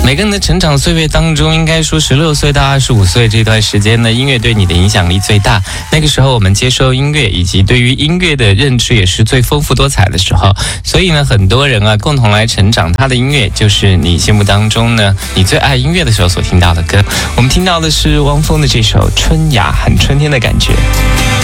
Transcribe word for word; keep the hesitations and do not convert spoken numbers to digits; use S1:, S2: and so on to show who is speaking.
S1: 每个人的成长岁月当中，应该说十六岁到二十五岁这段时间呢，音乐对你的影响力最大。那个时候我们接受音乐以及对于音乐的认知也是最丰富多彩的时候。所以呢，很多人啊共同来成长，他的音乐就是你心目当中呢你最爱音乐的时候所听到的歌。我们听到的是汪峰的这首《春芽》，很春天的感觉。